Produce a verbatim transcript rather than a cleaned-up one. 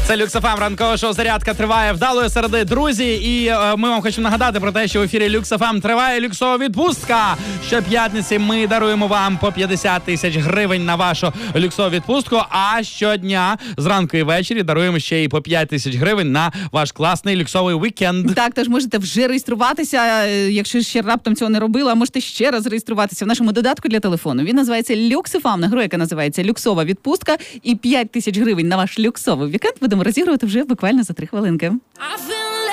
Це Люкс еф ем, ранкове шоу «Зарядка» триває вдалої середи, друзі. І е, ми вам хочемо нагадати про те, що в ефірі Люкс еф ем триває люксова відпустка. Щоп'ятниці ми даруємо вам по п'ятдесят тисяч гривень на вашу люксову відпустку, а щодня зранку і ввечері даруємо ще і по п'ять тисяч гривень на ваш класний люксовий вікенд. Так, тож можете вже реєструватися, якщо ще раптом цього не робили, а можете ще раз реєструватися в нашому додатку для телефону. Він називається Люкс еф ем, на гру, яка називається «Люксова відпустка», і п'ять тисяч гривень на ваш люксовий вікенд будемо розігрувати вже буквально за три хвилинки.